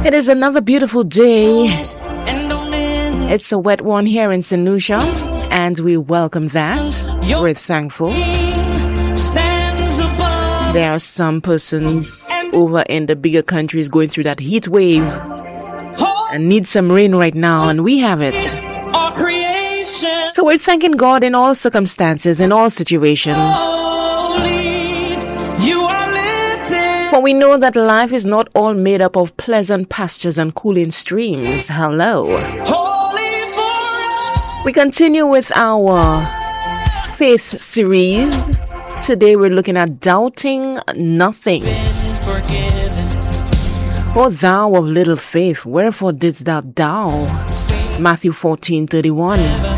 It is another beautiful day. It's a wet one here in St. Lucia, and we welcome that. We're thankful. There are some persons over in the bigger countries going through that heat wave and need some rain right now, and we have it. So we're thanking God in all circumstances, in all situations. For we know that life is not all made up of pleasant pastures and cooling streams. Hello. We continue with our faith series. Today we're looking at doubting nothing. O thou of little faith, wherefore didst thou doubt? Matthew 14:31.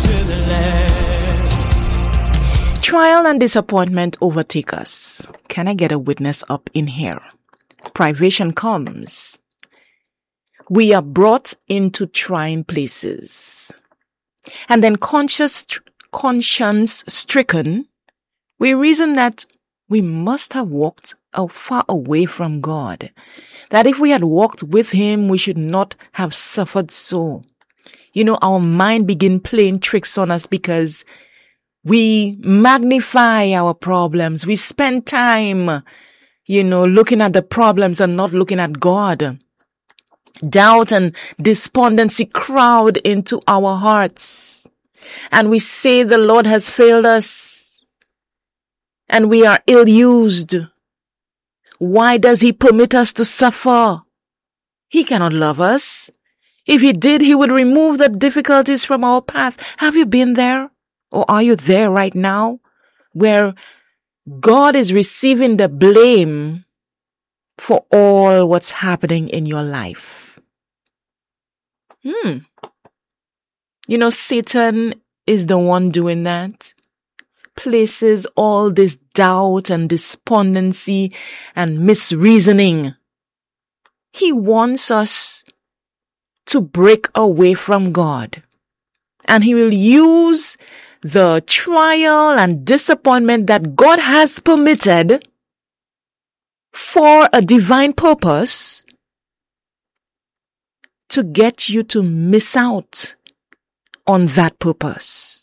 Trial and disappointment overtake us. Can I get a witness up in here? Privation comes. We are brought into trying places. And then conscience stricken, we reason that we must have walked far away from God. That if we had walked with Him, we should not have suffered so. You know, our mind begin playing tricks on us because we magnify our problems. We spend time, looking at the problems and not looking at God. Doubt and despondency crowd into our hearts. And we say the Lord has failed us. And we are ill-used. Why does He permit us to suffer? He cannot love us. If He did, He would remove the difficulties from our path. Have you been there? Or are you there right now where God is receiving the blame for all what's happening in your life? Satan is the one doing that. Places all this doubt and despondency and misreasoning. He wants us to break away from God. And he will use the trial and disappointment that God has permitted for a divine purpose to get you to miss out on that purpose.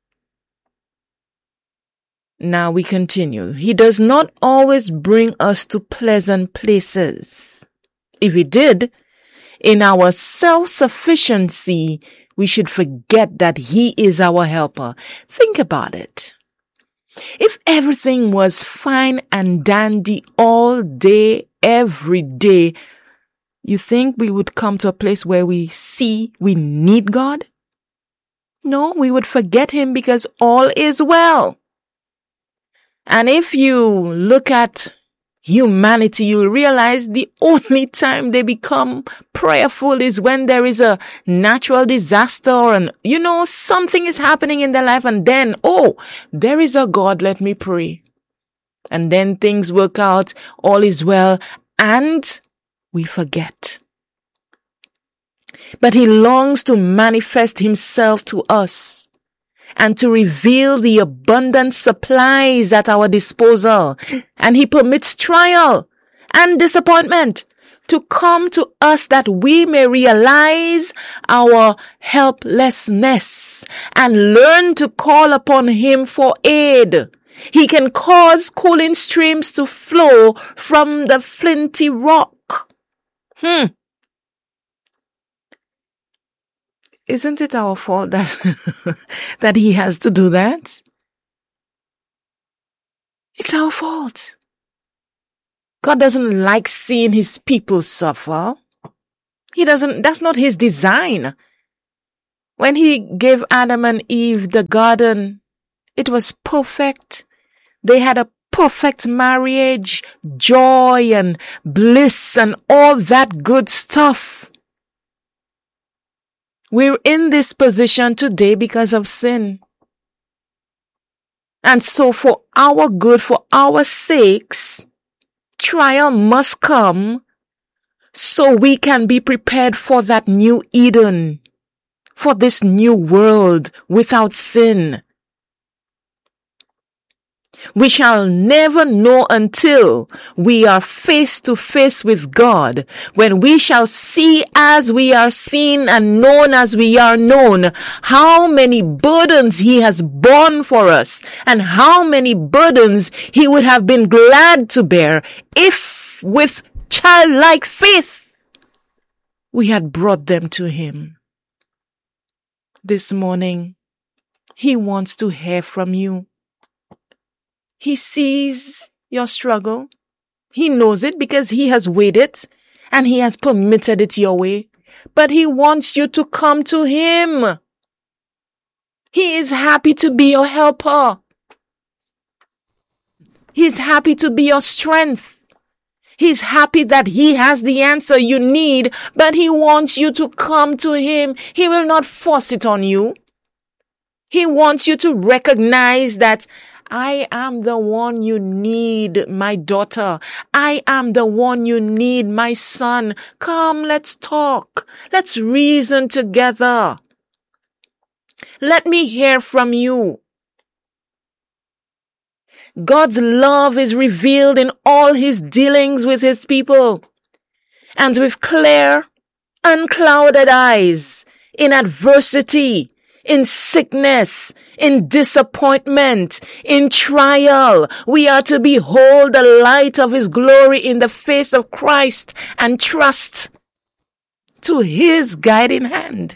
Now we continue. He does not always bring us to pleasant places. If He did, in our self-sufficiency, we should forget that He is our helper. Think about it. If everything was fine and dandy all day, every day, you think we would come to a place where we see we need God? No, we would forget Him because all is well. And if you look at humanity, you'll realize the only time they become prayerful is when there is a natural disaster and, something is happening in their life, and then, there is a God, let me pray. And then things work out, all is well, and we forget. But He longs to manifest Himself to us and to reveal the abundant supplies at our disposal. And He permits trial and disappointment to come to us that we may realize our helplessness and learn to call upon Him for aid. He can cause cooling streams to flow from the flinty rock. Isn't it our fault that He has to do that? It's our fault. God doesn't like seeing His people suffer. That's not His design. When He gave Adam and Eve the garden, it was perfect. They had a perfect marriage, joy and bliss and all that good stuff. We're in this position today because of sin. And so for our good, for our sakes, trial must come so we can be prepared for that new Eden, for this new world without sin. We shall never know until we are face to face with God, when we shall see as we are seen and known as we are known, how many burdens he has borne for us and how many burdens he would have been glad to bear if with childlike faith we had brought them to him. This morning, he wants to hear from you. He sees your struggle. He knows it because he has weighed it and he has permitted it your way. But he wants you to come to him. He is happy to be your helper. He's happy to be your strength. He's happy that he has the answer you need, but he wants you to come to him. He will not force it on you. He wants you to recognize that I am the one you need, my daughter. I am the one you need, my son. Come, let's talk. Let's reason together. Let me hear from you. God's love is revealed in all his dealings with his people, and with clear, unclouded eyes, in adversity, in sickness, in disappointment, in trial. We are to behold the light of his glory in the face of Christ and trust to his guiding hand.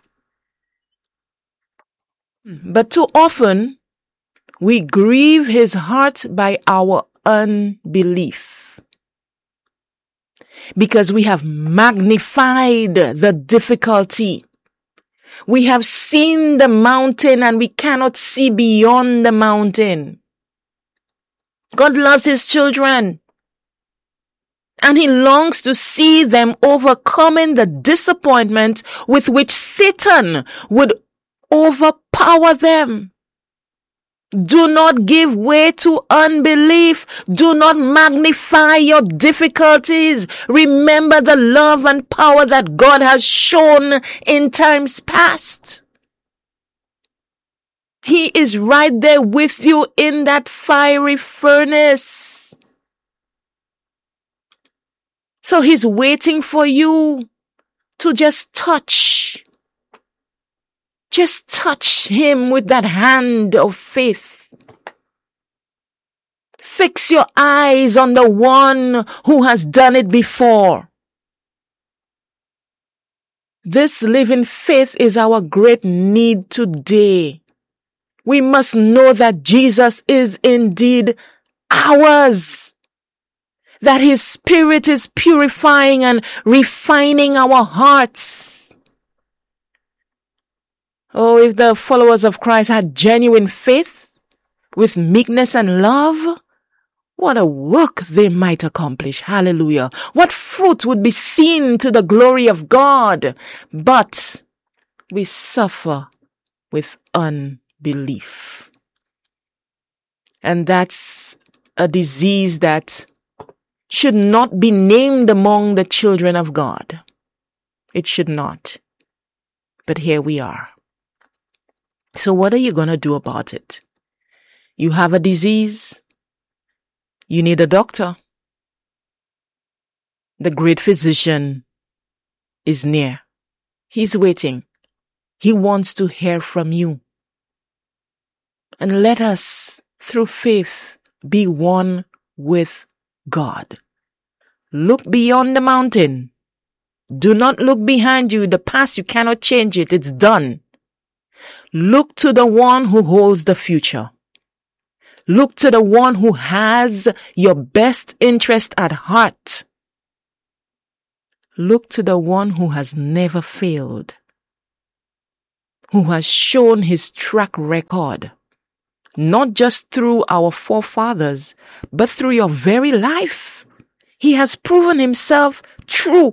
But too often, we grieve his heart by our unbelief, because we have magnified the difficulty. We have seen the mountain and we cannot see beyond the mountain. God loves his children, and he longs to see them overcoming the disappointment with which Satan would overpower them. Do not give way to unbelief. Do not magnify your difficulties. Remember the love and power that God has shown in times past. He is right there with you in that fiery furnace. So he's waiting for you to just touch. Just touch him with that hand of faith. Fix your eyes on the one who has done it before. This living faith is our great need today. We must know that Jesus is indeed ours. That his Spirit is purifying and refining our hearts. Oh, if the followers of Christ had genuine faith with meekness and love, what a work they might accomplish. Hallelujah. What fruit would be seen to the glory of God. But we suffer with unbelief. And that's a disease that should not be named among the children of God. It should not. But here we are. So what are you going to do about it? You have a disease. You need a doctor. The great physician is near. He's waiting. He wants to hear from you. And let us, through faith, be one with God. Look beyond the mountain. Do not look behind you. The past, you cannot change it. It's done. Look to the one who holds the future. Look to the one who has your best interest at heart. Look to the one who has never failed, who has shown his track record, not just through our forefathers, but through your very life. He has proven himself true.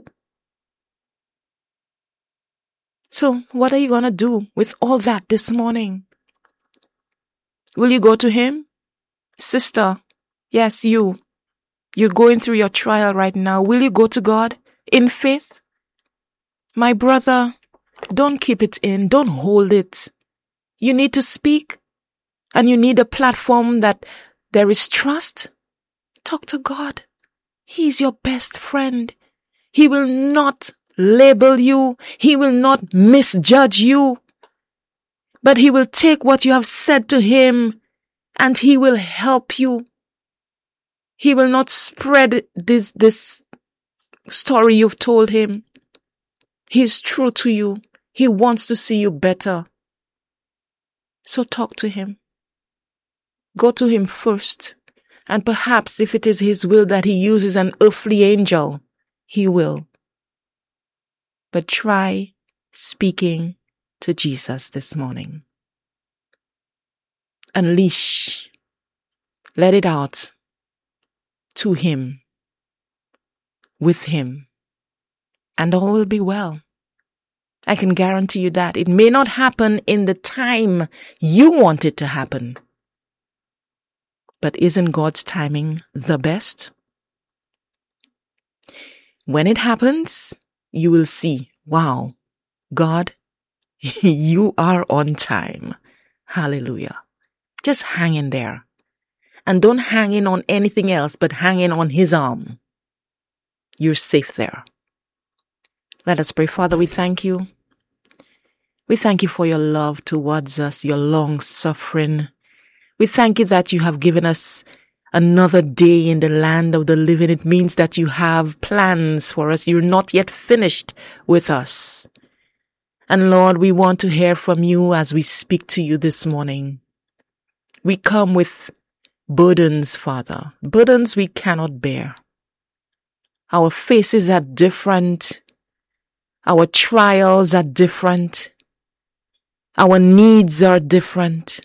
So what are you going to do with all that this morning? Will you go to him? Sister, yes, you're going through your trial right now. Will you go to God in faith? My brother, don't keep it in. Don't hold it. You need to speak, and you need a platform that there is trust, talk to God. He's your best friend. He will not label you. He will not misjudge you. But He will take what you have said to Him and He will help you. He will not spread this story you've told Him. He's true to you. He wants to see you better. So talk to Him. Go to Him first. And perhaps if it is His will that He uses an earthly angel, He will. But try speaking to Jesus this morning. Unleash. Let it out. To Him. With Him. And all will be well. I can guarantee you that. It may not happen in the time you want it to happen. But isn't God's timing the best? When it happens, you will see, wow, God, you are on time. Hallelujah. Just hang in there. And don't hang in on anything else, but hang in on His arm. You're safe there. Let us pray. Father, we thank You. We thank You for Your love towards us, Your long suffering. We thank You that You have given us another day in the land of the living. It means that You have plans for us. You're not yet finished with us. And Lord, we want to hear from You as we speak to You this morning. We come with burdens, Father, burdens we cannot bear. Our faces are different. Our trials are different. Our needs are different.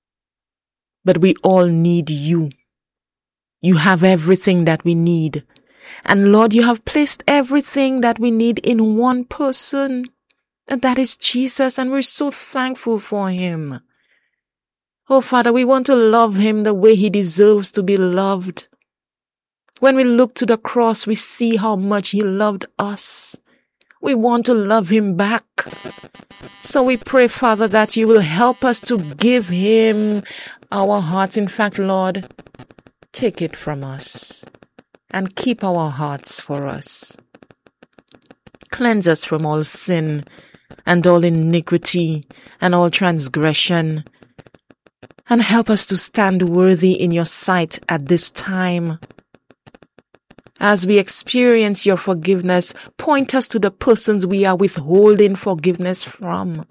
But we all need You. You have everything that we need. And Lord, You have placed everything that we need in one person. And that is Jesus. And we're so thankful for Him. Oh, Father, we want to love Him the way He deserves to be loved. When we look to the cross, we see how much He loved us. We want to love Him back. So we pray, Father, that You will help us to give Him our hearts. In fact, Lord, take it from us and keep our hearts for us. Cleanse us from all sin and all iniquity and all transgression. And help us to stand worthy in Your sight at this time. As we experience Your forgiveness, point us to the persons we are withholding forgiveness from.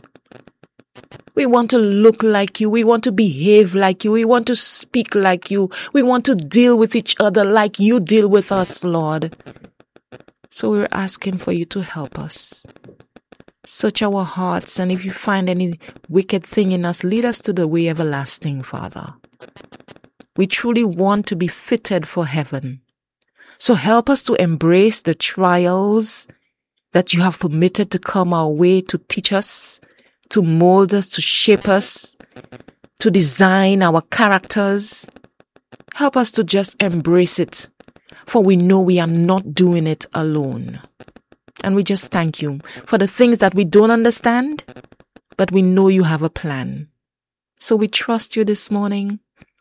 We want to look like You. We want to behave like You. We want to speak like You. We want to deal with each other like You deal with us, Lord. So we're asking for You to help us. Search our hearts, and if You find any wicked thing in us, lead us to the way everlasting, Father. We truly want to be fitted for heaven. So help us to embrace the trials that You have permitted to come our way to teach us, to mold us, to shape us, to design our characters. Help us to just embrace it, for we know we are not doing it alone. And we just thank You for the things that we don't understand, but we know You have a plan. So we trust You this morning.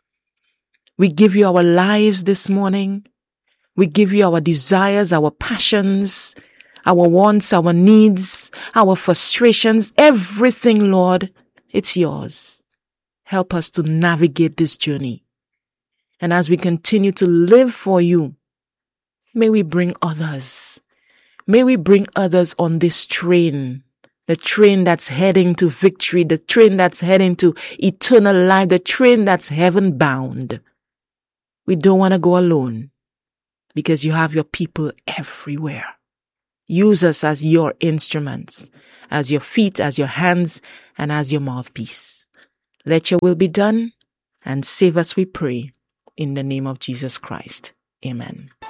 We give You our lives this morning. We give You our desires, our passions, our wants, our needs, our frustrations, everything, Lord, it's Yours. Help us to navigate this journey. And as we continue to live for You, may we bring others. May we bring others on this train, the train that's heading to victory, the train that's heading to eternal life, the train that's heaven bound. We don't want to go alone because You have Your people everywhere. Use us as Your instruments, as Your feet, as Your hands, and as Your mouthpiece. Let Your will be done and save us, we pray, in the name of Jesus Christ. Amen.